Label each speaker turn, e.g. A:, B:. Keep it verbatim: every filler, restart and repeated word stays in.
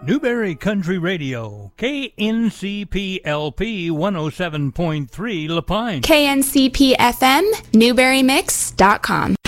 A: Newberry Country Radio, K N C P L P one oh seven point three La Pine.
B: K N C P F M, Newberry Mix dot com.